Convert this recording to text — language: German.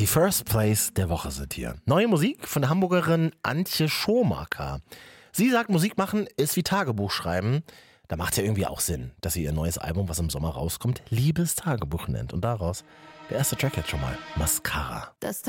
Die First Place der Woche sind hier. Neue Musik von der Hamburgerin Antje Schomaker. Sie sagt, Musik machen ist wie Tagebuch schreiben. Da macht es ja irgendwie auch Sinn, dass sie ihr neues Album, was im Sommer rauskommt, Liebestagebuch nennt. Und daraus der erste Track jetzt schon mal, Mascara. Das